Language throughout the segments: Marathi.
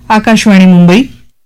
आकाशवाणी मुंबई.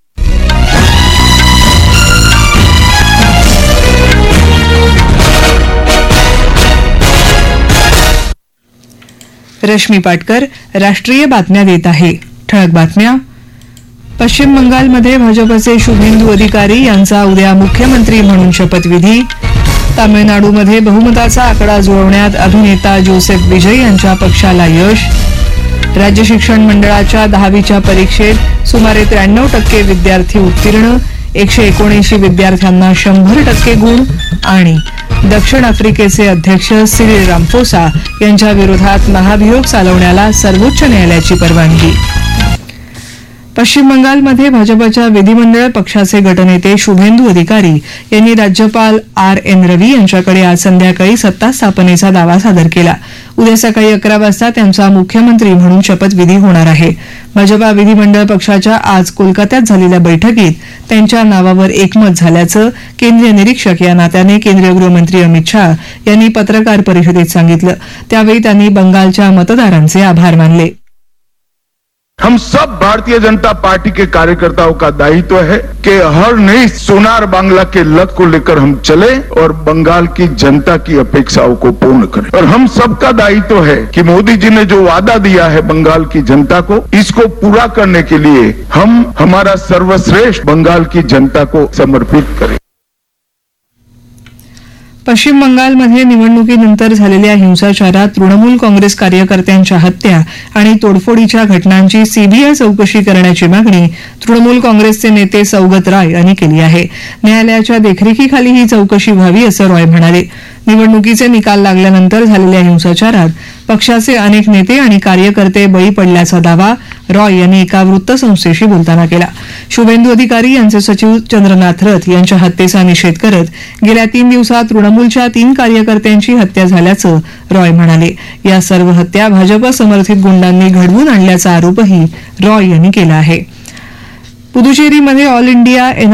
रश्मी पाटकर राष्ट्रीय बातम्या देत आहे. ठळक बातम्या. पश्चिम बंगालमध्ये भाजपचे शुभेंदू अधिकारी यांचा उद्या मुख्यमंत्री म्हणून शपथविधी. तामिळनाडूमध्ये बहुमताचा आकडा जुळवण्यात अभिनेता जोसेफ विजय यांच्या पक्षाला यश. राज्य शिक्षण मंडळाच्या 10वीच्या परीक्षेत सुमारे 93% विद्यार्थी उत्तीर्ण. 179 विद्यार्थ्यांना 100% गुण. आणि दक्षिण आफ्रिकेचे अध्यक्ष सिरिल रामफोसा यांच्या विरोधात महाभियोग चालवण्याला सर्वोच्च न्यायालयाची परवानगी. पश्चिम बंगालमध्ये भाजपच्या विधिमंडळ पक्षाचे गटनेते शुभेंदू अधिकारी यांनी राज्यपाल RN रवी यांच्याकडे आज संध्याकाळी सत्ता स्थापनेचा दावा सादर केला. उद्या सकाळी 11 वाजता त्यांचा मुख्यमंत्री म्हणून शपथविधी होणार आहे. भाजपा विधिमंडळ पक्षाच्या आज कोलकात्यात झालेल्या बैठकीत त्यांच्या नावावर एकमत झाल्याचं केंद्रीय निरीक्षक या नात्याने केंद्रीय गृहमंत्री अमित शाह यांनी पत्रकार परिषदेत सांगितलं. त्यावेळी त्यांनी बंगालच्या मतदारांचे आभार मानले. हम सब भारतीय जनता पार्टी के कार्यकर्ताओं का दायित्व है कि हर नई सोनार बांग्ला के लक्ष्य को लेकर हम चले और बंगाल की जनता की अपेक्षाओं को पूर्ण करें. और हम सबका दायित्व है कि मोदी जी ने जो वादा दिया है बंगाल की जनता को, इसको पूरा करने के लिए हम हमारा सर्वश्रेष्ठ बंगाल की जनता को समर्पित करें. पश्चिम बंगालमध्ये निवडणुकीनंतर झालेल्या हिंसाचारात तृणमूल काँग्रेस कार्यकर्त्यांच्या हत्या आणि तोडफोडीच्या घटनांची सीबीआय चौकशी करण्याची मागणी तृणमूल काँग्रेसचे नेते सौगत राय यांनी केली आहे. न्यायालयाच्या देखरेखीखाली ही चौकशी व्हावी असं रॉय म्हणाले. निवडणुकीचे निकाल लागल्यानंतर झालेल्या हिंसाचारात पक्षाचे अनेक नेते आणि कार्यकर्ते बळी पडल्याचा दावा रॉय यांनी एका वृत्तसंस्थेशी बोलताना केला. शुभेंदू अधिकारी यांचे सचिव चंद्रनाथ रथ यांच्या हत्येचा निषेध करत गेल्या 3 दिवसात तृणमूलच्या 3 कार्यकर्त्यांची हत्या झाल्याचं रॉय म्हणाले. या सर्व हत्या भाजप समर्थित गुंडांनी घडवून आणल्याचा आरोपही रॉय यांनी केला आहे. पुदुचेरीमध्ये ऑल इंडिया